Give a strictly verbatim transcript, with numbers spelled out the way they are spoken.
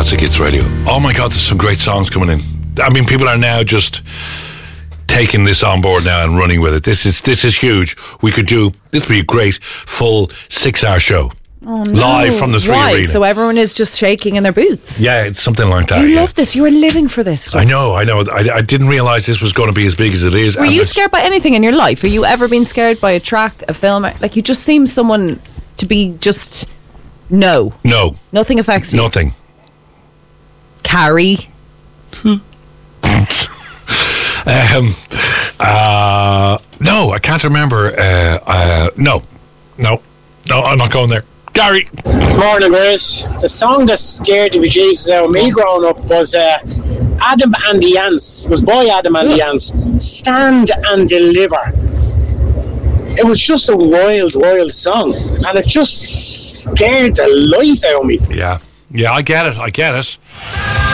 Classic Hits Radio. Oh my God, there's some great songs coming in. I mean, people are now just taking this on board now and running with it. This is this is huge. We could do, this would be a great full six-hour show. Oh, no. Live from the Three Why? Arena. So everyone is just shaking in their boots. Yeah, it's something like that. You yeah. love this. You are living for this stuff. I know, I know. I, I didn't realise this was going to be as big as it is. Were and you it's- scared by anything in your life? Have you ever been scared by a track, a film? Like, you just seem someone to be just... No. No. Nothing affects you. Nothing. Carrie. um, uh, no, I can't remember. Uh, uh, no. No. No, I'm not going there. Gary. Morning, Grace. The song that scared the bejesus out of me growing up was uh, Adam and the Ants. It was Boy Adam and the Ants. Stand and Deliver. It was just a wild, wild song. And it just scared the life out of me. Yeah. Yeah, I get it. I get it.